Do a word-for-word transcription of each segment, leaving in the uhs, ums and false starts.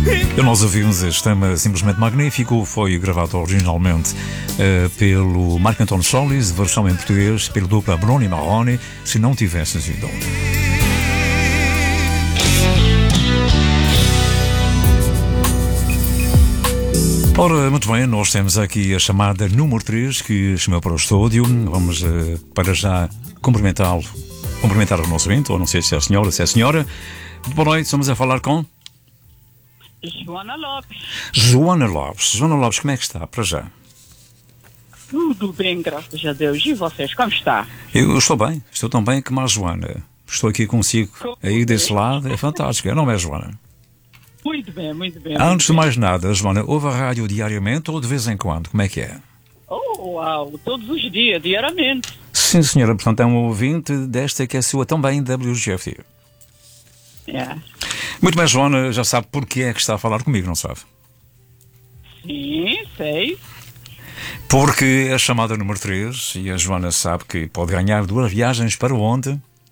E nós ouvimos este tema simplesmente magnífico. Foi gravado originalmente uh, pelo Marco António Solis, versão em português pelo dupla Bruno e Marrone, Se Não Tivesses Ido. Ora, muito bem, nós temos aqui a chamada número três que chamou para o estúdio. Vamos uh, para já cumprimentá-lo, cumprimentar o nosso evento, ou não sei se é a senhora, se é a senhora. Boa noite, estamos a falar com Joana Lopes. Joana Lopes. Joana Lopes, como é que está para já? Tudo bem, graças a Deus. E vocês, como está? Eu estou bem, estou tão bem como a Joana. Estou aqui consigo, aí desse lado, é fantástico, não é, Joana? Muito bem, muito bem. Antes muito de mais nada, Joana, ouve a rádio diariamente ou de vez em quando? Como é que é? Oh, uau, todos os dias, diariamente. Sim, senhora, portanto é um ouvinte desta que é sua também, W G F T. Yeah. Muito bem, Joana, já sabe porque é que está a falar comigo, não sabe? Sim, sei. Porque a chamada número três, e a Joana sabe que pode ganhar duas viagens para onde?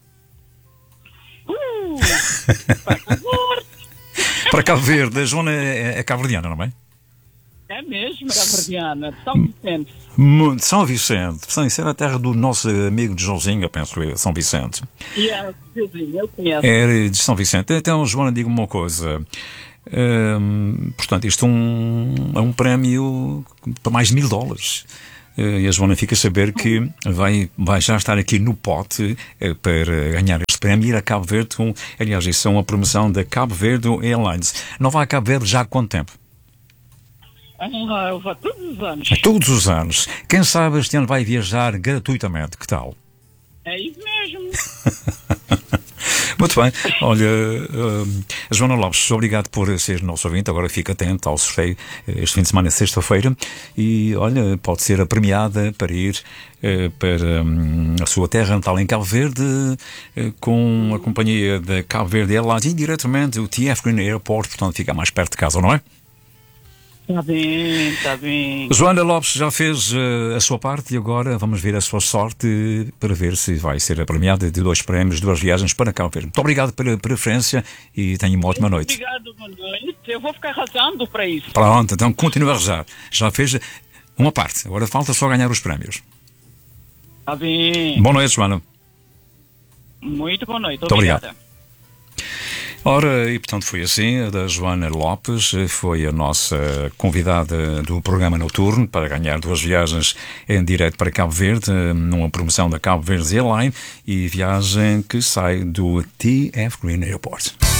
Uh, por favor. Para Cabo Verde. A Joana é, é cabo-verdiana, não é? É mesmo, Gavardiana, de São Vicente. Muito. São Vicente. São Vicente é a terra do nosso amigo de Joãozinho, penso eu, São Vicente. Yeah, eu conheço. É de São Vicente. Então, Joana, diga-me uma coisa. Hum, portanto, isto é um, é um prémio para mais de mil dólares. E a Joana fica a saber que vai, vai já estar aqui no pote para ganhar este prémio e ir a Cabo Verde. Com, aliás, isso é uma promoção da Cabo Verde Airlines. Não vai a Cabo Verde já há quanto tempo? Ah, eu vou todos os anos. Todos os anos. Quem sabe este ano vai viajar gratuitamente. Que tal? É isso mesmo. Muito bem. Olha, uh, Joana Lopes, obrigado por ser nosso ouvinte. Agora fica atento ao sorteio este fim de semana, sexta-feira. E, olha, pode ser a premiada para ir uh, para um, a sua terra natal em Cabo Verde uh, com a companhia da Cabo Verde Airlines e diretamente o T F Green Airport, portanto fica mais perto de casa, não é? Está bem, está bem. Joana Lopes já fez uh, a sua parte e agora vamos ver a sua sorte para ver se vai ser a premiada de dois prémios, duas viagens para Cabo Verde. Muito obrigado pela preferência e tenha uma ótima noite. Obrigado, boa noite. Eu vou ficar arrasando para isso. Pronto, então continua a rezar. Já fez uma parte, agora falta só ganhar os prémios. Está bem. Boa noite, Joana. Muito boa noite. Muito Obrigada. obrigado. Ora, e portanto foi assim, a da Joana Lopes foi a nossa convidada do programa noturno para ganhar duas viagens em direto para Cabo Verde, numa promoção da Cabo Verde Airline e viagem que sai do T F Green Airport.